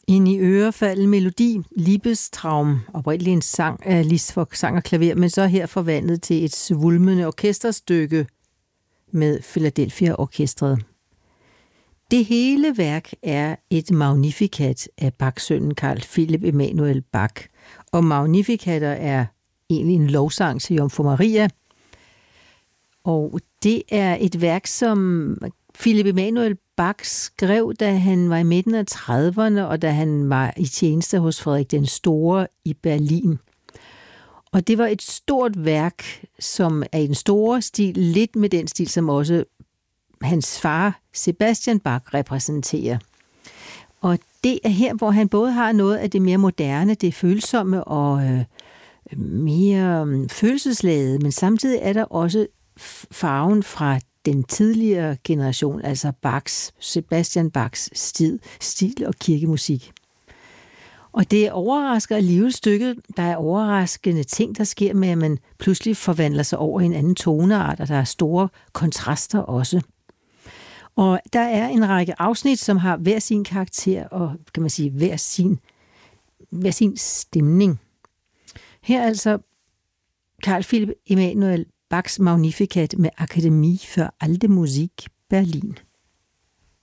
Ind i øre faldt melodi, Liebestraum, oprindeligt en sang af Liszt for sang og klaver, men så her forvandlet til et svulmende orkesterstykke med Philadelphia Orkestret. Det hele værk er et Magnificat af Bach-sønnen Carl Philipp Emanuel Bach, og Magnificater er egentlig en lovsang til Jomfru Maria, og det er et værk, som Philipp Emanuel Bach skrev, da han var i midten af 30'erne, og da han var i tjeneste hos Frederik den Store i Berlin. Og det var et stort værk, som er i den store stil, lidt med den stil, som også hans far Sebastian Bach repræsenterer. Og det er her, hvor han både har noget af det mere moderne, det følsomme og mere følelsesladede, men samtidig er der også farven fra den tidligere generation, altså Sebastian Bachs stil og kirkemusik. Og det overrasker alligevel stykket. Der er overraskende ting, der sker med, at man pludselig forvandler sig over i en anden toneart, og der er store kontraster også. Og der er en række afsnit, som har hver sin karakter og, kan man sige, hver sin stemning. Her altså Carl Philipp Emanuel Bachs Magnificat med Akademie für Alte Musik, Berlin.